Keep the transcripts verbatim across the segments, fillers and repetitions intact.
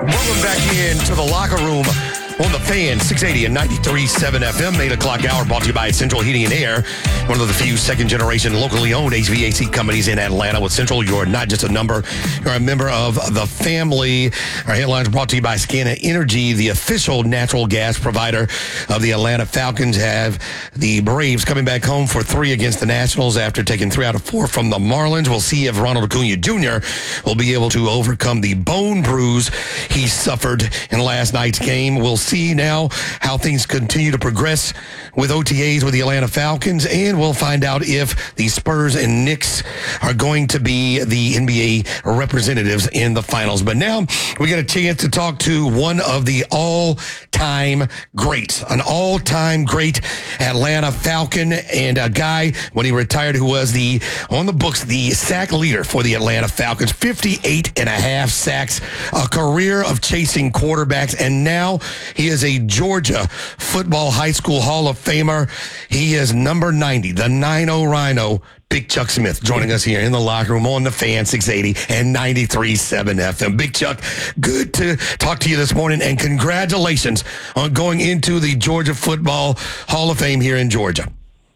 Welcome back into the locker room on the Fan, six eighty and ninety-three point seven F M, eight o'clock hour, brought to you by Central Heating and Air, one of the few second-generation locally owned H V A C companies in Atlanta. With Central, you're not just a number, you're a member of the family. Our headlines brought to you by Scana Energy, the official natural gas provider of the Atlanta Falcons. Have the Braves coming back home for three against the Nationals after taking three out of four from the Marlins. We'll see if Ronald Acuna Junior will be able to overcome the bone bruise he suffered in last night's game. We'll see now how things continue to progress with O T As with the Atlanta Falcons, and we'll find out if the Spurs and Knicks are going to be the N B A representatives in the finals. But now we get a chance to talk to one of the all-time greats, an all-time great Atlanta Falcon, and a guy when he retired who was the on the books the sack leader for the Atlanta Falcons, fifty-eight and a half sacks, a career of chasing quarterbacks, and now he is a Georgia Football High School Hall of Famer. He is number ninety, the nine oh Rhino, Big Chuck Smith, joining us here in the locker room on the Fan, six eighty and ninety-three point seven F M. Big Chuck, good to talk to you this morning, and congratulations on going into the Georgia Football Hall of Fame here in Georgia.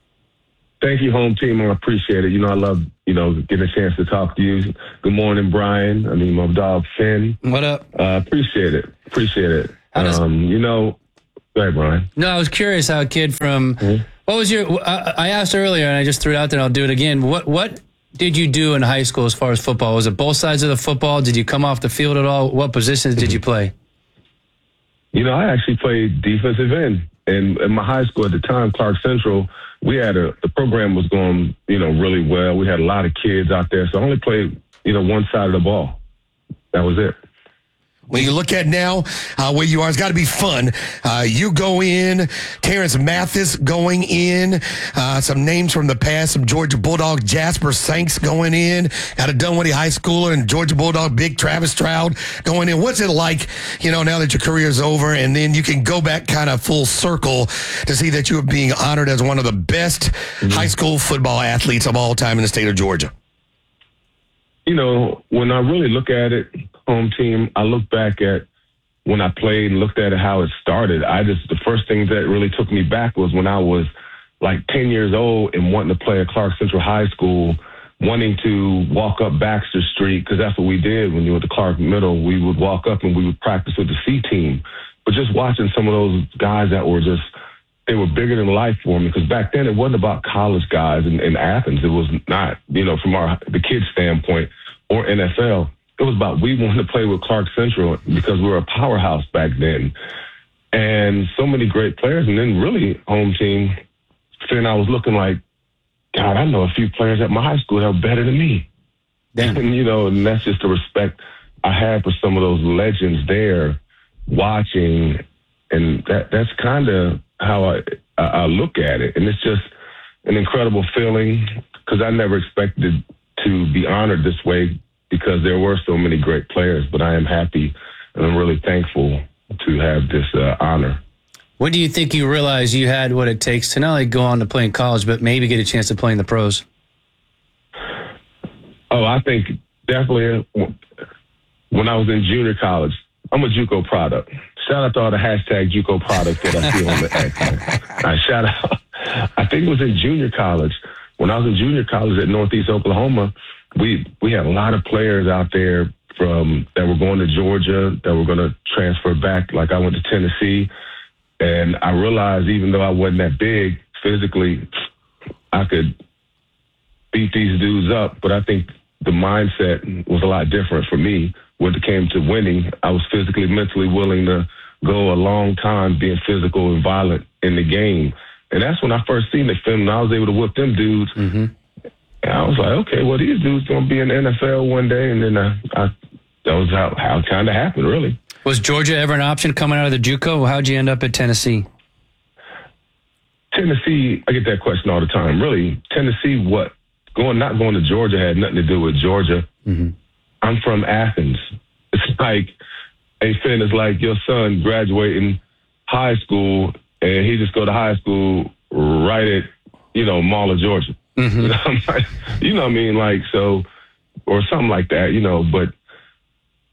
Thank you, home team. I appreciate it. You know, I love, you know, getting a chance to talk to you. Good morning, Brian. I mean, my dog, Finn. What up? Uh, appreciate it. Appreciate it. Does, um, you know, go ahead, Brian. No, I was curious how a kid from, mm-hmm. what was your, I, I asked earlier and I just threw it out there and I'll do it again. What, what did you do in high school as far as football? Was it both sides of the football? Did you come off the field at all? What positions did you play? You know, I actually played defensive end. And in my high school at the time, Clark Central, we had a, the program was going, you know, really well. We had a lot of kids out there. So I only played, you know, one side of the ball. That was it. When you look at now uh, where you are, it's got to be fun. Uh, you go in, Terrence Mathis going in, uh, some names from the past, some Georgia Bulldog, Jasper Sanks going in, got a Dunwoody High Schooler and Georgia Bulldog, big Travis Stroud going in. What's it like, you know, now that your career is over, and then you can go back kind of full circle to see that you are being honored as one of the best mm-hmm. high school football athletes of all time in the state of Georgia? You know, when I really look at it, home team, I look back at when I played and looked at it, how it started. I just, the first thing that really took me back was when I was like ten years old and wanting to play at Clark Central High School, wanting to walk up Baxter Street, because that's what we did when you were at the Clark Middle. We would walk up and we would practice with the C team. But just watching some of those guys that were just, they were bigger than life for me, because back then it wasn't about college guys in, in Athens. It was not, you know, from our the kids' standpoint or N F L. It was about we wanted to play with Clark Central because we were a powerhouse back then. And so many great players. And then really, home team, Finn, I was looking like, God, I know a few players at my high school that are better than me. Damn. And, you know, and that's just the respect I had for some of those legends there watching. And that that's kind of how I, I, I look at it. And it's just an incredible feeling, because I never expected to be honored this way, because there were so many great players. But I am happy and I'm really thankful to have this uh, honor. When do you think you realized you had what it takes to not only go on to play in college, but maybe get a chance to play in the pros? Oh, I think definitely when I was in junior college. I'm a JUCO product. Shout out to all the hashtag JUCO products that I see on the X. I shout out. I think it was in junior college. When I was in junior college at Northeast Oklahoma, we we had a lot of players out there from that were going to Georgia, that were going to transfer back. Like I went to Tennessee, and I realized even though I wasn't that big physically, I could beat these dudes up. But I think the mindset was a lot different for me when it came to winning. I was physically, mentally willing to go a long time being physical and violent in the game. And that's when I first seen the film, and I was able to whip them dudes. Mm-hmm. And I was like, okay, well, these dudes going to be in the N F L one day. And then I, I, that was how, how it kind of happened, really. Was Georgia ever an option coming out of the JUCO? How'd you end up at Tennessee? Tennessee, I get that question all the time. Really, Tennessee, what? Going, not going to Georgia had nothing to do with Georgia. Mm-hmm. I'm from Athens. It's like, hey, Finn, it's like your son graduating high school and he just go to high school right at, you know, Mall of Georgia. Mm-hmm. You know, I'm like, you know what I mean? Like, so, or something like that, you know, but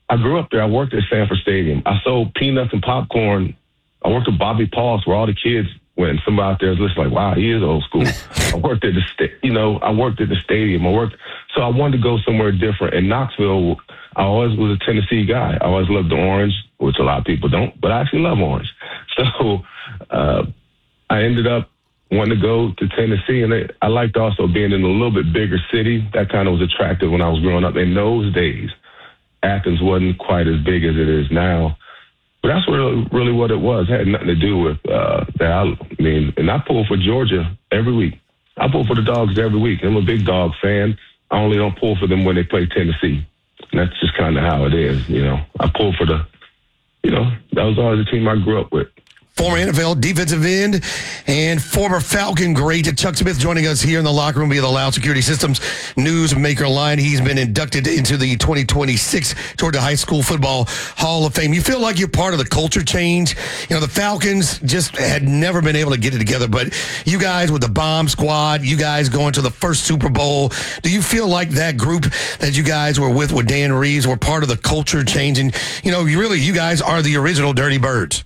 I grew up there. I worked at Sanford Stadium. I sold peanuts and popcorn. I worked with Bobby Paul's where all the kids went. Somebody out there is listening like, wow, he is old school. I worked at the, sta- you know, I worked at the stadium. I worked, so I wanted to go somewhere different. In Knoxville, I always was a Tennessee guy. I always loved the orange, which a lot of people don't, but I actually love orange. So uh, I ended up wanting to go to Tennessee, and I, I liked also being in a little bit bigger city. That kind of was attractive when I was growing up. In those days, Athens wasn't quite as big as it is now. But that's really, really what it was. It had nothing to do with uh, that. I, I mean, and I pull for Georgia every week. I pull for the Dogs every week. I'm a big Dog fan. I only don't pull for them when they play Tennessee. And that's just kind of how it is, you know. I pull for the, you know, that was always the team I grew up with. Former N F L defensive end and former Falcon great Chuck Smith joining us here in the locker room via the Loud Security Systems Newsmaker line. He's been inducted into the twenty twenty-six Georgia High School Football Hall of Fame. You feel like you're part of the culture change? You know, the Falcons just had never been able to get it together, but you guys with the Bomb Squad, you guys going to the first Super Bowl, do you feel like that group that you guys were with with Dan Reeves were part of the culture change? And, you know, you really, you guys are the original Dirty Birds.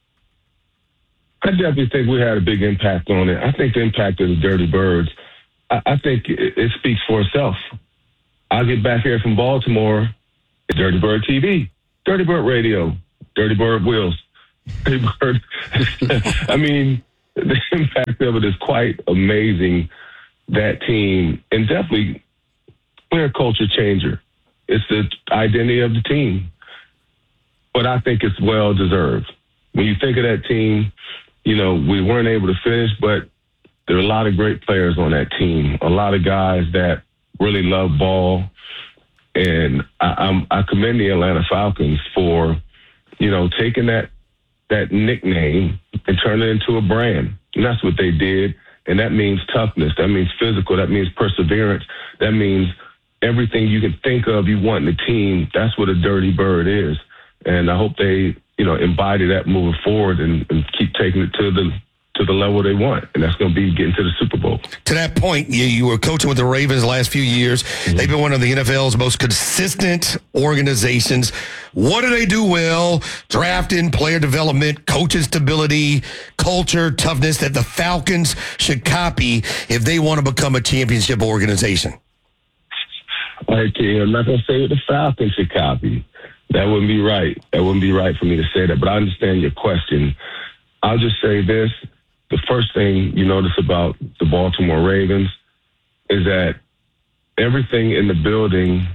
I definitely think we had a big impact on it. I think the impact of the Dirty Birds, I, I think it, it speaks for itself. I get back here from Baltimore, it's Dirty Bird T V, Dirty Bird Radio, Dirty Bird Wheels, Dirty Bird. I mean, the impact of it is quite amazing, that team. And definitely, we're a culture changer. It's the identity of the team. But I think it's well-deserved. When you think of that team, you know, we weren't able to finish, but there are a lot of great players on that team, a lot of guys that really love ball. And I, I'm, I commend the Atlanta Falcons for, you know, taking that that nickname and turning it into a brand. And that's what they did. And that means toughness. That means physical. That means perseverance. That means everything you can think of you want in the team. That's what a Dirty Bird is. And I hope they, you know, embody that moving forward and, and keep taking it to the to the level they want, and that's going to be getting to the Super Bowl. To that point, you, you were coaching with the Ravens the last few years. Mm-hmm. They've been one of the N F L's most consistent organizations. What do they do well? Drafting, player development, coaching stability, culture, toughness that the Falcons should copy if they want to become a championship organization. All right, T, I'm not going to say what the Falcons should copy. That wouldn't be right. That wouldn't be right for me to say that, but I understand your question. I'll just say this. The first thing you notice about the Baltimore Ravens is that everything in the building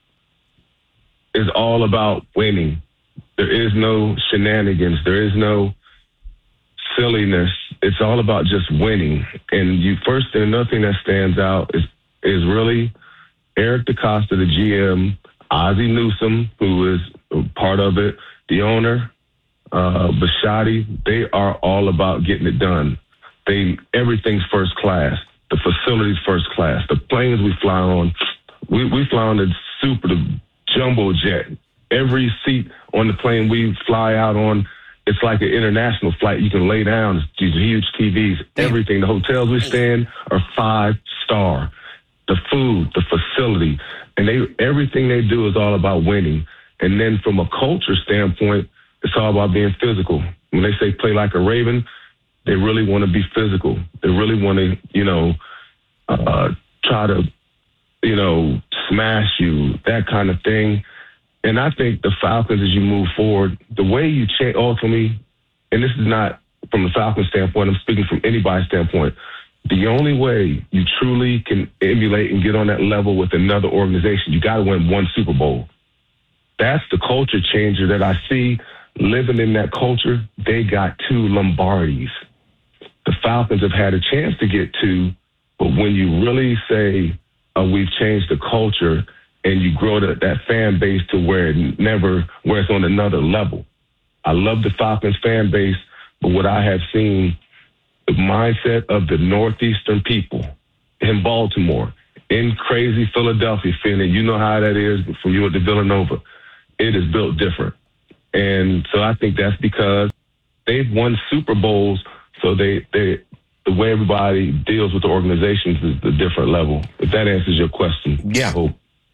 is all about winning. There is no shenanigans. There is no silliness. It's all about just winning. And you first, and another thing that stands out is, is really Eric DeCosta, the G M, Ozzie Newsome, who is part of it, the owner, uh, Bisciotti, they are all about getting it done. They everything's first class. The facility's first class. The planes we fly on, we, we fly on the super, the jumbo jet. Every seat on the plane we fly out on, it's like an international flight. You can lay down, these huge T Vs, everything. The hotels we stay in are five star. The food, the facility, and they everything they do is all about winning. And then from a culture standpoint, it's all about being physical. When they say play like a Raven, they really want to be physical. They really want to, you know, uh, try to, you know, smash you, that kind of thing. And I think the Falcons, as you move forward, the way you change, ultimately, and this is not from the Falcons standpoint, I'm speaking from anybody's standpoint, the only way you truly can emulate and get on that level with another organization, you got to win one Super Bowl. That's the culture changer that I see living in that culture. They got two Lombardis. The Falcons have had a chance to get two, but when you really say, oh, we've changed the culture and you grow the, that fan base to where it never, where it's on another level. I love the Falcons fan base, but what I have seen, the mindset of the Northeastern people in Baltimore, in crazy Philadelphia, feeling, you know how that is from you at the Villanova. It is built different. And so I think that's because they've won Super Bowls, so they, they the way everybody deals with the organizations is a different level. If that answers your question. Yeah. I hope.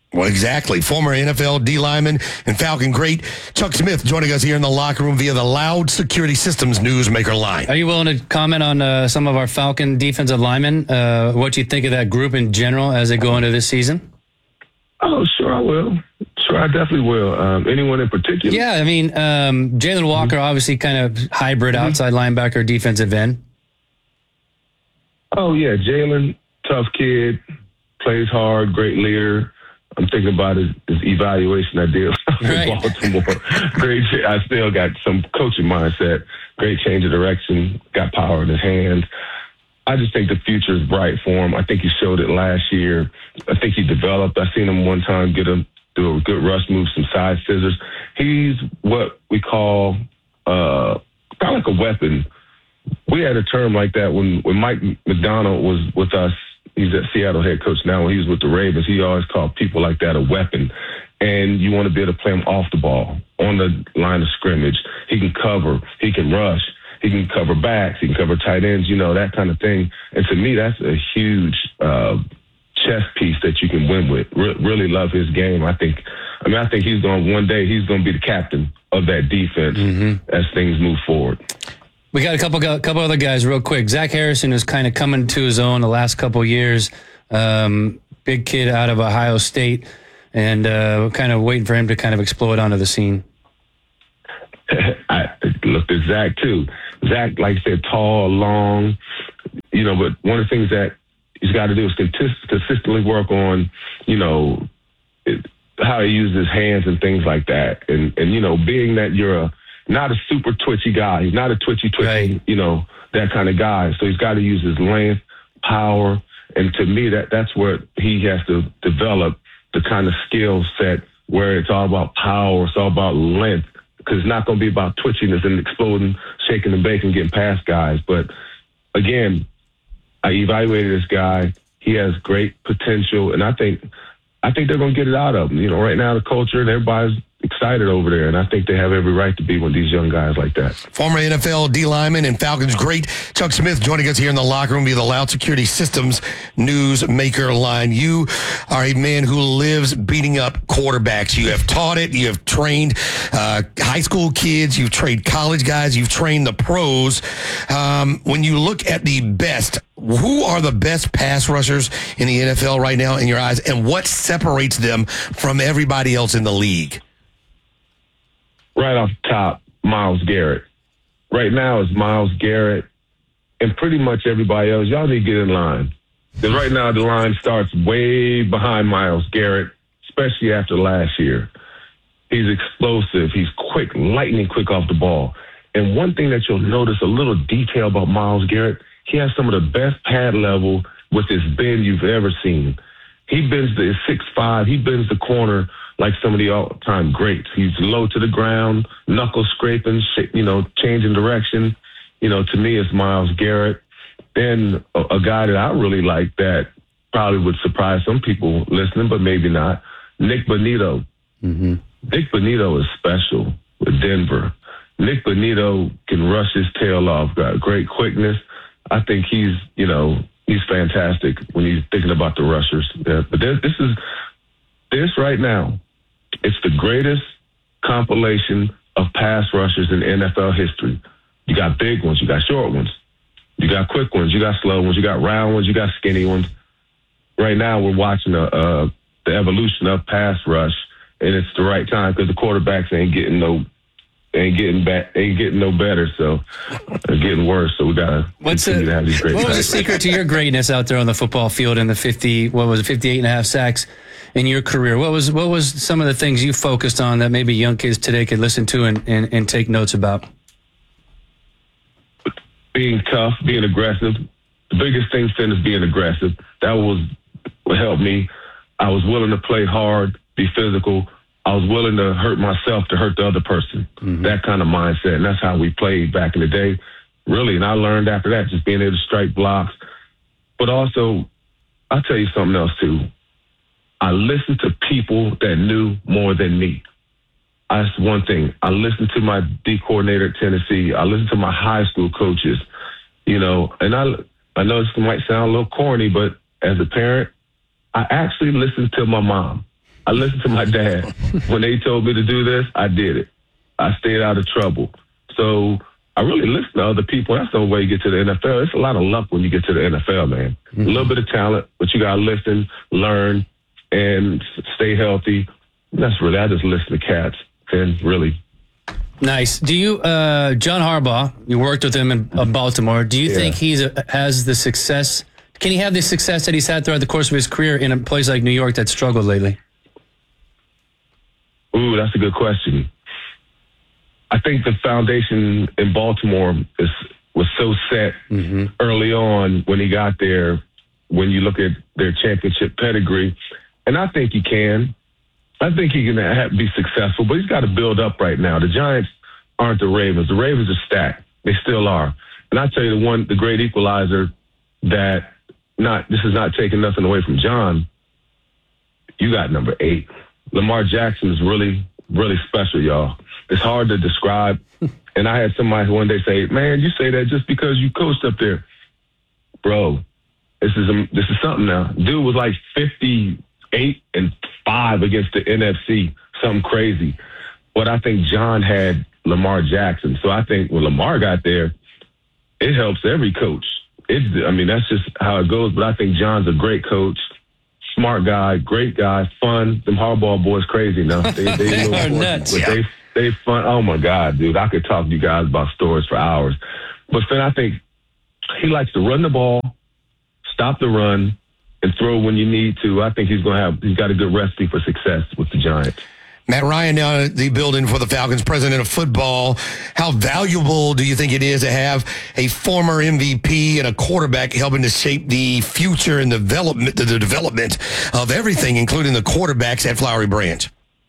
Well, exactly. Former N F L D lineman and Falcon great Chuck Smith joining us here in the locker room via the Loud Security Systems Newsmaker line. Are you willing to comment on uh, some of our Falcon defensive linemen, uh, what you think of that group in general as they go into this season? Oh, sure I will. Sure, I definitely will. Um, anyone in particular? Yeah, I mean, um, Jalen Walker, mm-hmm. obviously kind of hybrid mm-hmm. outside linebacker, defensive end. Oh, yeah, Jalen, tough kid, plays hard, great leader. I'm thinking about his, his evaluation I did right. with Baltimore. Great. I still got some coaching mindset. Great change of direction. Got power in his hands. I just think the future is bright for him. I think he showed it last year. I think he developed. I seen him one time get him do a good rush move, some side scissors. He's what we call uh, kind of like a weapon. We had a term like that when, when Mike McDonald was with us. He's at Seattle head coach now. When he was with the Ravens, he always called people like that a weapon. And you want to be able to play him off the ball, on the line of scrimmage. He can cover. He can rush. He can cover backs. He can cover tight ends, you know, that kind of thing. And to me, that's a huge uh, chess piece that you can win with. Re- really love his game. I think, I mean, I think he's going, one day he's going to be the captain of that defense mm-hmm. as things move forward. We got a couple couple other guys real quick. Zach Harrison is kind of coming to his own the last couple years. Um, big kid out of Ohio State, and uh, we're kind of waiting for him to kind of explode onto the scene. I looked at Zach too. Zach, like I said, tall, long, you know, but one of the things that he's got to do is consist- consistently work on, you know, it, how he uses his hands and things like that. And, and you know, being that you're a not a super twitchy guy. He's not a twitchy, twitchy, right. you know, that kind of guy. So he's got to use his length, power. And to me, that that's where he has to develop the kind of skill set where it's all about power. It's all about length, because it's not going to be about twitchiness and exploding, shaking and baking, getting past guys. But again, I evaluated this guy. He has great potential. And I think, I think they're going to get it out of him. You know, right now the culture and everybody's excited over there, and I think they have every right to be with these young guys like that. Former N F L D lineman and Falcons great Chuck Smith joining us here in the locker room via the Loud Security Systems Newsmaker line. You are a man who lives beating up quarterbacks. You have taught it. You have trained uh, high school kids. You've trained college guys. You've trained the pros. Um, when you look at the best, who are the best pass rushers in the N F L right now in your eyes, and what separates them from everybody else in the league? Right off the top, Myles Garrett. Right now it's Myles Garrett and pretty much everybody else. Y'all need to get in line. Because right now the line starts way behind Myles Garrett, especially after last year. He's explosive. He's quick, lightning quick off the ball. And one thing that you'll notice, a little detail about Myles Garrett, he has some of the best pad level with his bend you've ever seen. He bends the six five. He bends the corner like some of the all-time greats. He's low to the ground, knuckle scraping, you know, changing direction. You know, to me, it's Myles Garrett. Then a, a guy that I really like that probably would surprise some people listening, but maybe not, Nick Bonito. Mm-hmm. Nick Bonito is special with Denver. Nick Bonito can rush his tail off, got great quickness. I think he's, you know, he's fantastic when you're thinking about the rushers. Yeah, but this, this is, this right now, it's the greatest compilation of pass rushers in N F L history. You got big ones, you got short ones, you got quick ones, you got slow ones, you got round ones, you got skinny ones. Right now, we're watching a, uh, the evolution of pass rush, and it's the right time because the quarterbacks ain't getting no, ain't getting back, ain't getting no better, so they're getting worse. So we gotta What's continue a, to have these great. What was the secret to your greatness out there on the football field in the fifty? What was it, fifty-eight and a half sacks in your career? What was what was some of the things you focused on that maybe young kids today could listen to and, and, and take notes about? Being tough, being aggressive. The biggest thing, Finn, is being aggressive. That was what helped me. I was willing to play hard, be physical. I was willing to hurt myself to hurt the other person. Mm-hmm. That kind of mindset. And that's how we played back in the day, really. And I learned after that, just being able to strike blocks. But also, I'll tell you something else, too. I listened to people that knew more than me. That's one thing. I listened to my D coordinator at Tennessee. I listened to my high school coaches, you know, and I, I know this might sound a little corny, but as a parent, I actually listened to my mom. I listened to my dad. When they told me to do this, I did it. I stayed out of trouble. So I really listen to other people. That's the only way you get to the N F L. It's a lot of luck when you get to the N F L, man. Mm-hmm. A little bit of talent, but you got to listen, learn, and stay healthy. And that's really, I just listen to cats and really. Nice. Do you, uh, John Harbaugh, you worked with him in uh, Baltimore. Do you yeah. think he's a, has the success? Can he have the success that he's had throughout the course of his career in a place like New York that struggled lately? Ooh, that's a good question. I think the foundation in Baltimore is was so set mm-hmm. early on when he got there, when you look at their championship pedigree. And I think he can. I think he can have, be successful, but he's got to build up right now. The Giants aren't the Ravens. The Ravens are stacked. They still are. And I tell you, the one, the great equalizer that not, this is not taking nothing away from John. You got number eight. Lamar Jackson is really, really special, y'all. It's hard to describe. And I had somebody one day say, man, you say that just because you coached up there. Bro, this is a, this is something now. Dude was like fifty-eight and five against the N F C, something crazy. But I think John had Lamar Jackson. So I think when Lamar got there, it helps every coach. It, I mean, that's just how it goes. But I think John's a great coach. Smart guy, great guy, fun. Them Harbaugh boys crazy now. They, they, they are nuts. But yeah. they, they fun. Oh, my God, dude. I could talk to you guys about stories for hours. But then I think he likes to run the ball, stop the run, and throw when you need to. I think he's going to have, he's got a good recipe for success with the Giants. Matt Ryan now at the building for the Falcons, president of football. How valuable do you think it is to have a former M V P and a quarterback helping to shape the future and development, the development of everything, including the quarterbacks at Flowery Branch?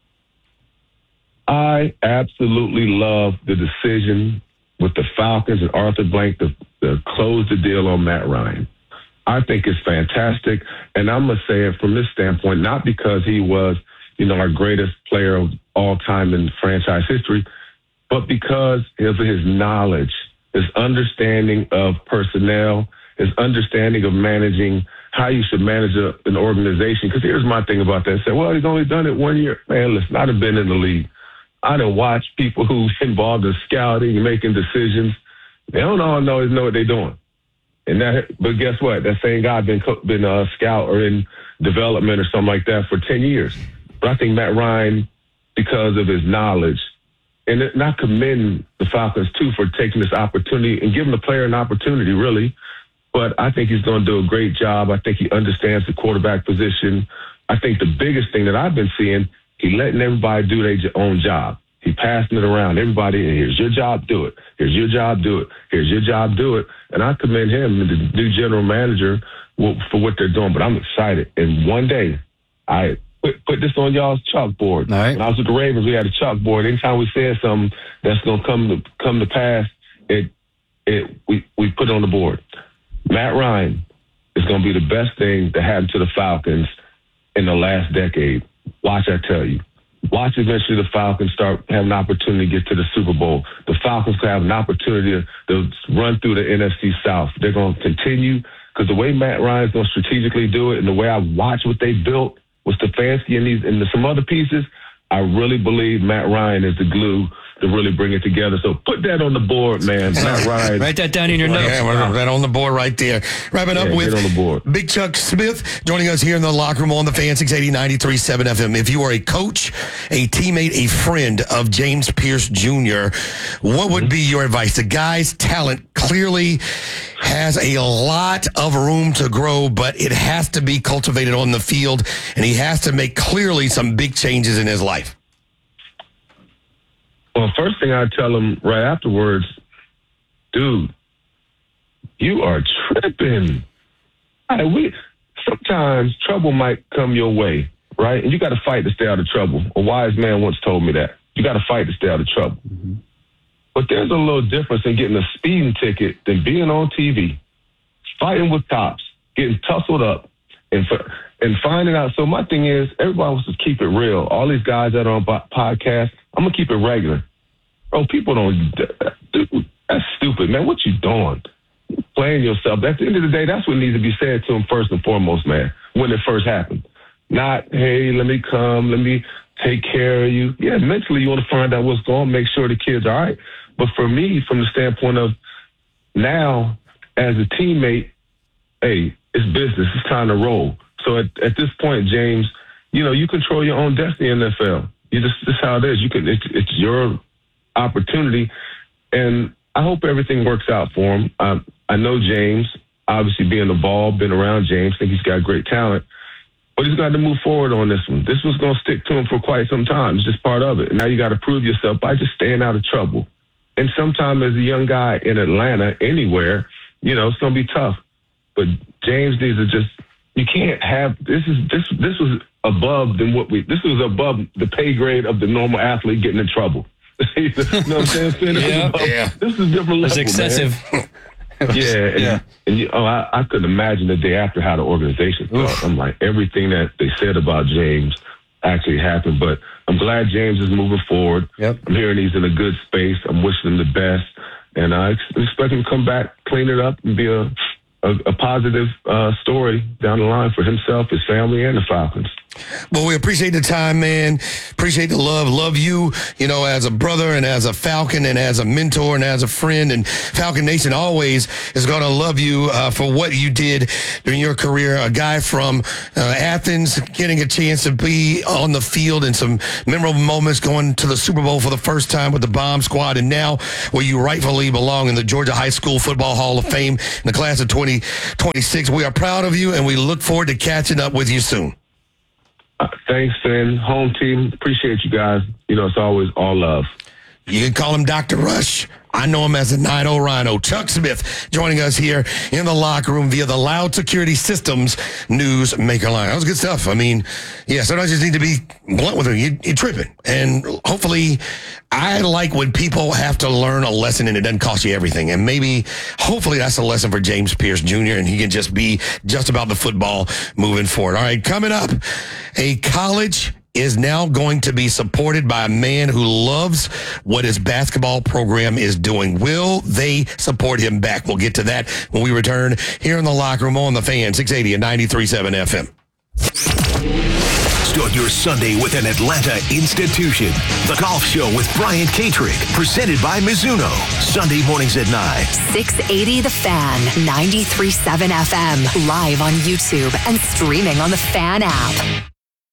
I absolutely love the decision with the Falcons and Arthur Blank to, to close the deal on Matt Ryan. I think it's fantastic. And I'm going to say it from this standpoint, not because he was, you know, our greatest player of all time in franchise history, but because of his knowledge, his understanding of personnel, his understanding of managing, how you should manage a, an organization. Because here's my thing about that. Say, well, he's only done it one year. Man, listen, I'd have been in the league. I done watched people who's involved in scouting and making decisions. They don't all know, know what they're doing. And that, but guess what? That same guy been been a scout or in development or something like that for ten years. But I think Matt Ryan, because of his knowledge, and not commend the Falcons too for taking this opportunity and giving the player an opportunity, really. But I think he's going to do a great job. I think he understands the quarterback position. I think the biggest thing that I've been seeing, he letting everybody do their own job. He passing it around. Everybody, here's your job, do it. Here's your job, do it. Here's your job, do it. And I commend him and the new general manager for what they're doing. But I'm excited. And one day, I put, put this on y'all's chalkboard. All right. When I was with the Ravens, we had a chalkboard. Anytime we said something that's going to come to come to pass, it it we, we put it on the board. Matt Ryan is going to be the best thing to happen to the Falcons in the last decade. Watch, I tell you. Watch eventually the Falcons start having an opportunity to get to the Super Bowl. The Falcons could have an opportunity to, to run through the N F C South. They're going to continue because the way Matt Ryan's going to strategically do it and the way I watch what they built with Stefanski and these and some other pieces, I really believe Matt Ryan is the glue to really bring it together. So put that on the board, man. Matt Ryan. Write that down in your notes. Yeah, we're right on the board right there. Wrapping yeah, up with on the board. Big Chuck Smith joining us here in the locker room on the Fan six eighty ninety-three point seven F M. If you are a coach, a teammate, a friend of James Pierce Junior, what would be your advice? The guy's talent clearly has a lot of room to grow, but it has to be cultivated on the field, and he has to make clearly some big changes in his life. Well, first thing I tell him right afterwards, dude, you are tripping. Right, we sometimes trouble might come your way, right? And you got to fight to stay out of trouble. A wise man once told me that. You got to fight to stay out of trouble. Mm-hmm. But there's a little difference in getting a speeding ticket than being on T V, fighting with cops, getting tussled up, and and finding out. So my thing is, everybody wants to keep it real. All these guys that are on podcasts, I'm going to keep it regular. Bro, people don't, dude, that's stupid, man. What you doing? You're playing yourself. At the end of the day, that's what needs to be said to him first and foremost, man, when it first happened. not, hey, let me come, let me take care of you. Yeah, mentally you want to find out what's going on, make sure the kid's all right. But for me, from the standpoint of now, as a teammate, hey, it's business. It's time to roll. So at, at this point, James, you know, you control your own destiny in the N F L. You just, this is how it is. You can, it's, it's your opportunity. And I hope everything works out for him. I, I know James, obviously being involved, been around James, think he's got great talent. But he's got to move forward on this one. This was going to stick to him for quite some time. It's just part of it. And now you got to prove yourself by just staying out of trouble. And sometimes as a young guy in Atlanta, anywhere, you know, it's going to be tough. But James needs to just, you can't have, this is, this, this was above than what we, this was above the pay grade of the normal athlete getting in trouble. You know what I'm saying? Yeah, above, yeah. This is different level, It's excessive. Man. Yeah, and, yeah. and you, oh, I, I couldn't imagine the day after how the organization felt. I'm like, everything that they said about James actually happened. But I'm glad James is moving forward. Yep. I'm hearing he's in a good space. I'm wishing him the best, and I expect him to come back, clean it up, and be a a, a positive uh, story down the line for himself, his family, and the Falcons. Well, we appreciate the time, man. Appreciate the love. Love you, you know, as a brother and as a Falcon and as a mentor and as a friend. And Falcon Nation always is going to love you uh, for what you did during your career. A guy from uh, Athens getting a chance to be on the field in some memorable moments, going to the Super Bowl for the first time with the Bomb Squad, and now where you rightfully belong in the Georgia High School Football Hall of Fame in the class of twenty twenty-six. We are proud of you, and we look forward to catching up with you soon. Uh, thanks, Finn. Home team, appreciate you guys. You know, it's always all love. You can call him Doctor Rush. I know him as the nine oh Rhino. Chuck Smith joining us here in the locker room via the Loud Security Systems News Maker line. That was good stuff. I mean, yeah, sometimes you just need to be blunt with him. You, you're tripping. And hopefully, I like when people have to learn a lesson and it doesn't cost you everything. And maybe, hopefully, that's a lesson for James Pierce Junior and he can just be just about the football moving forward. All right, coming up, a college is now going to be supported by a man who loves what his basketball program is doing. Will they support him back? We'll get to that when we return here in the locker room on the Fan, six eighty and ninety-three point seven F M. Start your Sunday with an Atlanta institution. The Golf Show with Brian Katrick, presented by Mizuno. Sunday mornings at nine. six eighty The Fan, ninety-three point seven F M. Live on YouTube and streaming on the Fan app.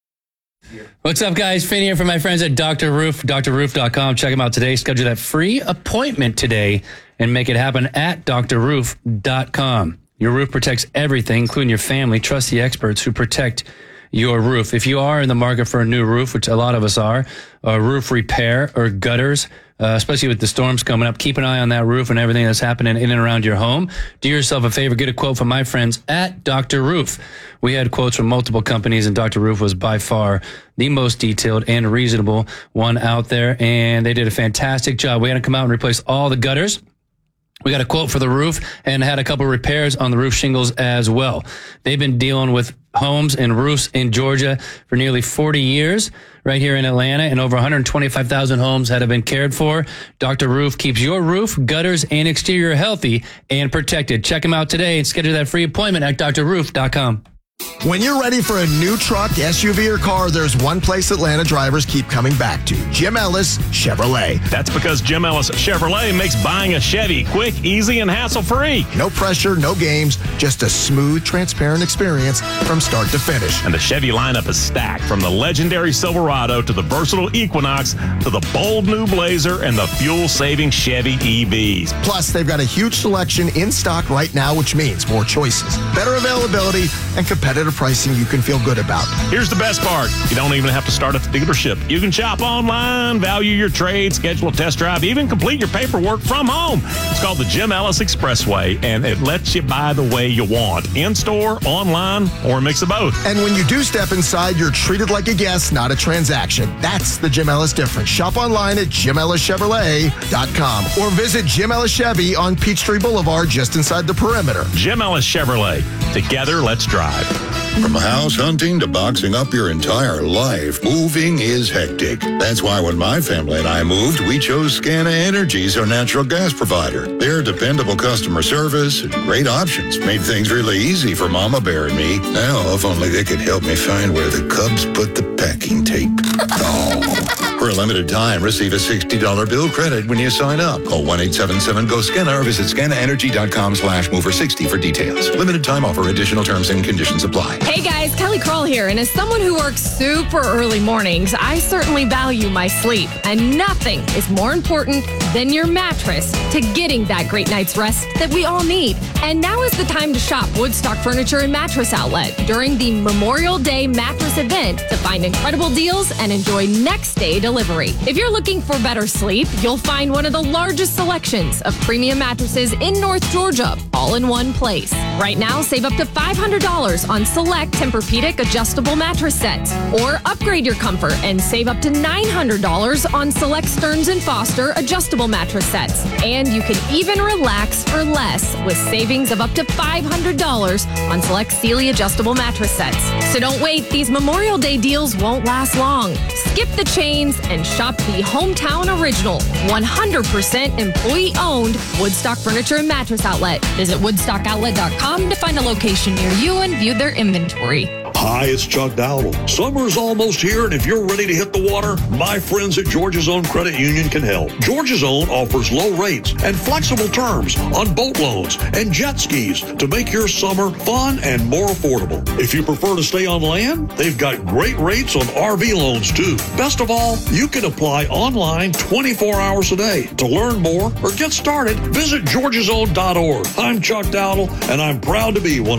What's up, guys? Finn here from my friends at Doctor Roof, D R roof dot com. Check them out today. Schedule that free appointment today and make it happen at D R roof dot com. Your roof protects everything, including your family. Trust the experts who protect your roof. If you are in the market for a new roof, which a lot of us are, a roof repair or gutters, uh, especially with the storms coming up, keep an eye on that roof and everything that's happening in and around your home. Do yourself a favor, get a quote from my friends at Doctor Roof. We had quotes from multiple companies, and Doctor Roof was by far the most detailed and reasonable one out there, and they did a fantastic job. We had to come out and replace all the gutters. We got a quote for the roof and had a couple repairs on the roof shingles as well. They've been dealing with homes and roofs in Georgia for nearly forty years right here in Atlanta, and over one hundred twenty-five thousand homes that have been cared for. Doctor Roof keeps your roof, gutters, and exterior healthy and protected. Check them out today and schedule that free appointment at D R roof dot com. When you're ready for a new truck, S U V, or car, there's one place Atlanta drivers keep coming back to. Jim Ellis Chevrolet. That's because Jim Ellis Chevrolet makes buying a Chevy quick, easy, and hassle-free. No pressure, no games, just a smooth, transparent experience from start to finish. And the Chevy lineup is stacked, from the legendary Silverado to the versatile Equinox to the bold new Blazer and the fuel-saving Chevy E Vs. Plus, they've got a huge selection in stock right now, which means more choices, better availability, and competitive pricing you can feel good about. Here's the best part. You don't even have to start at the dealership. You can shop online, value your trade, schedule a test drive, even complete your paperwork from home. It's called the Jim Ellis Expressway, and it lets you buy the way you want, in-store, online, or a mix of both. And when you do step inside, you're treated like a guest, not a transaction. That's the Jim Ellis difference. Shop online at Jim Ellis Chevrolet dot com or visit Jim Ellis Chevy on Peachtree Boulevard just inside the perimeter. Jim Ellis Chevrolet. Together, let's drive. From house hunting to boxing up your entire life, moving is hectic. That's why when my family and I moved, we chose Scana Energy as our natural gas provider. Their dependable customer service and great options made things really easy for Mama Bear and me. Now, if only they could help me find where the Cubs put the packing tape. Oh. For a limited time, receive a sixty dollars bill credit when you sign up. Call one eight seven seven G O S C A N A or visit scanaenergy.com slash mover sixty for details. Limited time offer. Additional terms and conditions apply. Hey guys, Kelly Kroll here. And as someone who works super early mornings, I certainly value my sleep. And nothing is more important than your mattress to getting that great night's rest that we all need. And now is the time to shop Woodstock Furniture and Mattress Outlet during the Memorial Day mattress event to find incredible deals and enjoy next day delivery. If you're looking for better sleep, you'll find one of the largest selections of premium mattresses in North Georgia, all in one place. Right now, save up to five hundred dollars on select Tempur-Pedic adjustable mattress sets, or upgrade your comfort and save up to nine hundred dollars on select Stearns and Foster adjustable mattress sets. And you can even relax for less with savings of up to five hundred dollars on select Sealy adjustable mattress sets. So don't wait, these Memorial Day deals won't last long. Skip the chains and shop the hometown original, one hundred percent employee-owned Woodstock Furniture and Mattress Outlet. Visit woodstock outlet dot com to find a location near you and view their inventory. Hi, it's Chuck Dowdle. Summer's almost here, and if you're ready to hit the water, my friends at Georgia's Own Credit Union can help. Georgia's Own offers low rates and flexible terms on boat loans and jet skis to make your summer fun and more affordable. If you prefer to stay on land, they've got great rates on R V loans, too. Best of all, you can apply online twenty-four hours a day. To learn more or get started, visit georgias own dot org. I'm Chuck Dowdle, and I'm proud to be one